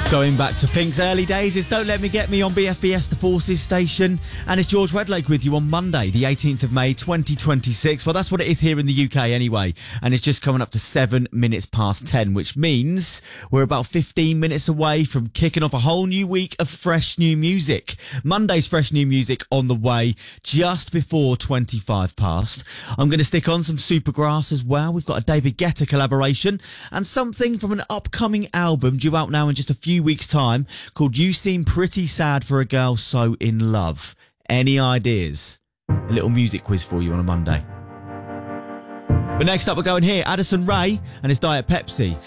Going back to Pink's early days is Don't Let Me Get Me on BFBS, the Forces station. And it's George Wedlake with you on Monday, the 18th of May, 2026. Well, that's what it is here in the UK anyway. And it's just coming up to 7 minutes past 10, which means we're about 15 minutes away from kicking off a whole new week of fresh new music. Monday's fresh new music on the way just before 25 past. I'm going to stick on some Supergrass as well. We've got a David Guetta collaboration and something from an upcoming album due out now in just a few weeks' time called You Seem Pretty Sad for a Girl So In Love. Any ideas? A little music quiz for you on a Monday. But next up we're going here, Addison Rae and his Diet Pepsi.